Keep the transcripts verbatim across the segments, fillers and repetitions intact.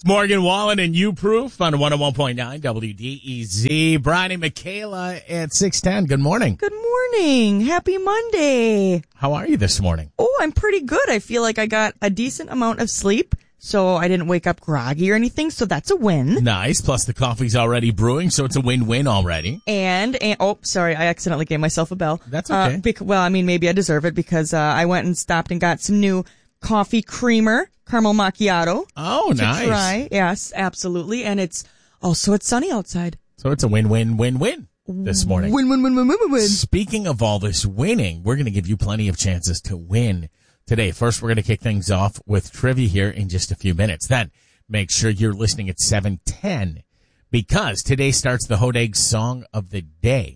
Morgan Wallen and You Proof on one oh one point nine W D E Z. Brian and Michaela at six ten. Good morning. Good morning. Happy Monday. How are you this morning? Oh, I'm pretty good. I feel like I got a decent amount of sleep, so I didn't wake up groggy or anything, so that's a win. Nice. Plus the coffee's already brewing, so it's a win-win already. And, and oh, sorry, I accidentally gave myself a bell. That's okay. Uh, bec- well, I mean, maybe I deserve it because uh, I went and stopped and got some new coffee creamer. Caramel macchiato. Oh, to nice. Try. Yes, absolutely. And it's also, it's sunny outside. So it's a win-win-win-win this morning. Win, win, win, win, win, win. Speaking of all this winning, we're going to give you plenty of chances to win today. First, we're going to kick things off with trivia here in just a few minutes. Then make sure you're listening at seven ten because today starts the Hodeg Song of the Day.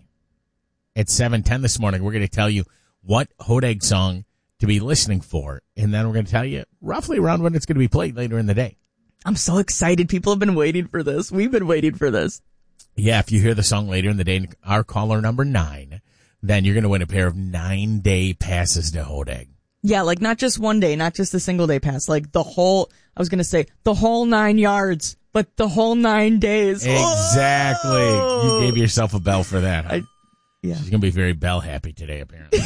At seven ten this morning, we're going to tell you what Hodeg song to be listening for, and then we're going to tell you roughly around when it's going to be played later in the day. I'm so excited. People have been waiting for this. We've been waiting for this. Yeah, if you hear the song later in the day, our caller number nine, then you're going to win a pair of nine-day passes to Hodeg. Yeah, like not just one day, not just a single day pass, like the whole, I was going to say, the whole nine yards, but the whole nine days. Exactly. Oh! You gave yourself a bell for that, huh? I, yeah. She's going to be very bell happy today, apparently.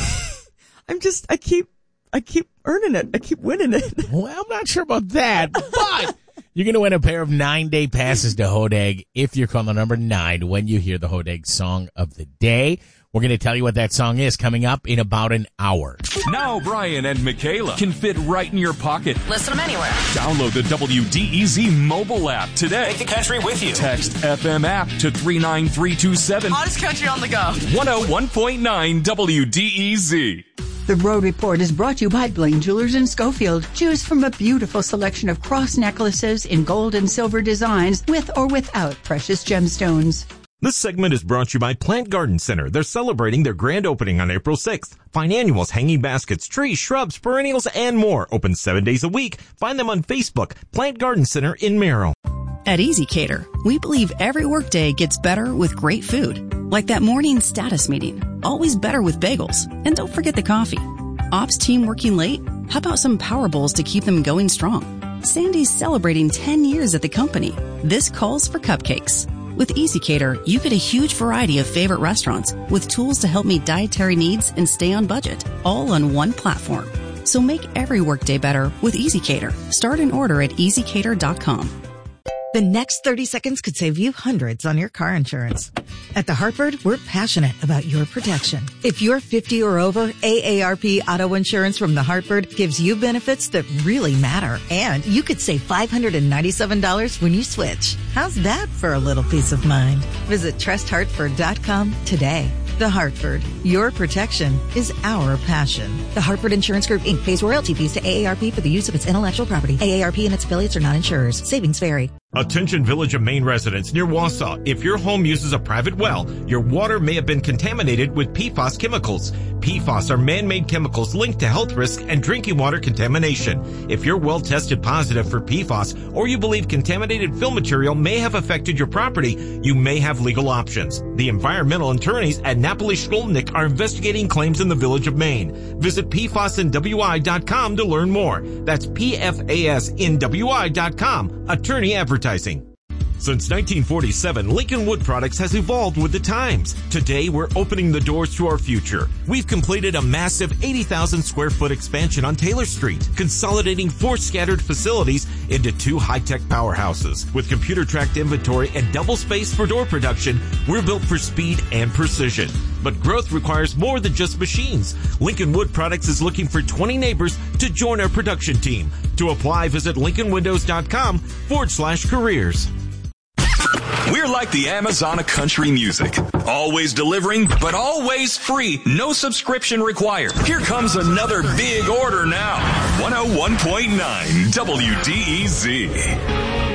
I'm just, I keep, I keep earning it. I keep winning it. Well, I'm not sure about that, but you're going to win a pair of nine-day passes to Hodeg if you're calling number nine when you hear the Hodeg Song of the Day. We're going to tell you what that song is coming up in about an hour. Now Brian and Michaela can fit right in your pocket. Listen them anywhere. Download the W D E Z mobile app today. Take the country with you. Text F M app to three nine three two seven. Hottest country on the go. one oh one point nine W D E Z. The Road Report is brought to you by Blaine Jewelers in Schofield. Choose from a beautiful selection of cross necklaces in gold and silver designs with or without precious gemstones. This segment is brought to you by Plant Garden Center. They're celebrating their grand opening on April sixth. Find annuals, hanging baskets, trees, shrubs, perennials, and more. Open seven days a week. Find them on Facebook. Plant Garden Center in Merrill. At EasyCater, we believe every workday gets better with great food. Like that morning status meeting. Always better with bagels. And don't forget the coffee. Ops team working late? How about some Power Bowls to keep them going strong? Sandy's celebrating ten years at the company. This calls for cupcakes. With EasyCater, you get a huge variety of favorite restaurants with tools to help meet dietary needs and stay on budget, all on one platform. So make every workday better with EasyCater. Start an order at easy cater dot com. The next thirty seconds could save you hundreds on your car insurance. At The Hartford, we're passionate about your protection. If you're fifty or over, A A R P Auto Insurance from The Hartford gives you benefits that really matter. And you could save five hundred ninety-seven dollars when you switch. How's that for a little peace of mind? Visit trust hartford dot com today. The Hartford, your protection is our passion. The Hartford Insurance Group, Incorporated pays royalty fees to A A R P for the use of its intellectual property. A A R P and its affiliates are not insurers. Savings vary. Attention Village of Maine residents near Wausau. If your home uses a private well, your water may have been contaminated with P FAS chemicals. P FAS are man-made chemicals linked to health risks and drinking water contamination. If your well tested positive for P FAS or you believe contaminated fill material may have affected your property, you may have legal options. The environmental attorneys at Napoli Skolnick are investigating claims in the Village of Maine. Visit P F A S N W I dot com to learn more. That's P F A S N W I dot com. Attorney advertising. Since nineteen forty-seven, Lincoln Wood Products has evolved with the times. Today, we're opening the doors to our future. We've completed a massive eighty thousand square foot expansion on Taylor Street, consolidating four scattered facilities into two high-tech powerhouses. With computer-tracked inventory and double space for door production, we're built for speed and precision. But growth requires more than just machines. Lincoln Wood Products is looking for twenty neighbors to join our production team. To apply, visit lincoln windows dot com forward slash careers. We're like the Amazon of country music. Always delivering, but always free. No subscription required. Here comes another big order now. one oh one point nine W D E Z.